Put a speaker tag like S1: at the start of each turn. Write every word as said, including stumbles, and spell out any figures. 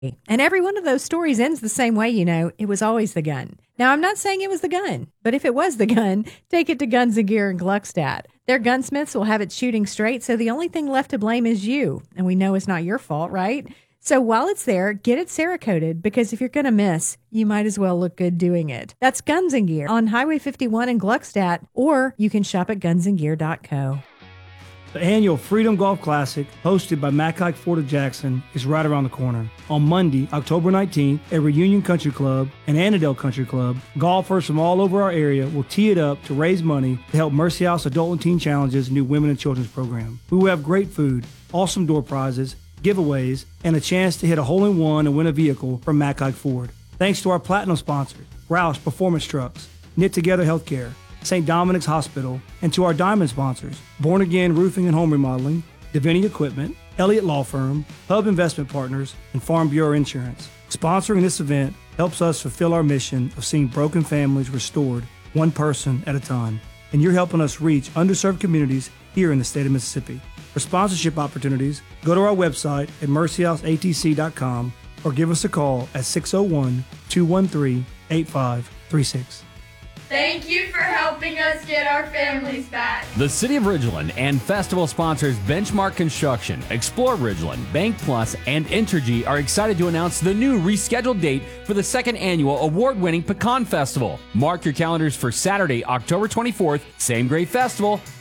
S1: And every one of those stories ends the same way, you know. It was always the gun. Now, I'm not saying it was the gun, but if it was the gun, take it to Guns and Gear in Gluckstadt. Their gunsmiths will have it shooting straight, so the only thing left to blame is you. And we know it's not your fault, right? So while it's there, get it Cerakoted, because if you're going to miss, you might as well look good doing it. That's Guns and Gear on Highway fifty-one in Gluckstadt, or you can shop at guns and gear dot co.
S2: The annual Freedom Golf Classic, hosted by Mac Haik Ford of Jackson, is right around the corner. On Monday, October nineteenth, at Reunion Country Club and Annandale Country Club, golfers from all over our area will tee it up to raise money to help Mercy House Adult and Teen Challenge's new Women and Children's program. We will have great food, awesome door prizes, giveaways, and a chance to hit a hole-in-one and win a vehicle from Mac Haik Ford. Thanks to our platinum sponsors, Roush Performance Trucks, Knit Together Healthcare, Saint Dominic's Hospital, and to our diamond sponsors, Born Again Roofing and Home Remodeling, Deviney Equipment, Elliott Law Firm, Hub Investment Partners, and Farm Bureau Insurance. Sponsoring this event helps us fulfill our mission of seeing broken families restored one person at a time. And you're helping us reach underserved communities here in the state of Mississippi. For sponsorship opportunities, go to our website at mercy house a t c dot com or give us a call at six oh one, two one three, eight five three six.
S3: Thank you for helping us get our families back.
S4: The City of Ridgeland and festival sponsors Benchmark Construction, Explore Ridgeland, Bank Plus, and Entergy are excited to announce the new rescheduled date for the second annual award-winning Pecan Festival. Mark your calendars for Saturday, October twenty-fourth, same great festival,